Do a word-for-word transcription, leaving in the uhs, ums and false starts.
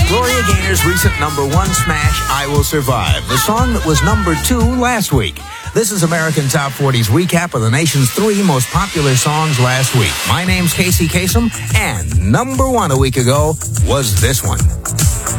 Gloria Gaynor's recent number one smash, I Will Survive, the song that was number two last week. This is American Top forty's recap of the nation's three most popular songs last week. My name's Casey Kasem, and number one a week ago was this one.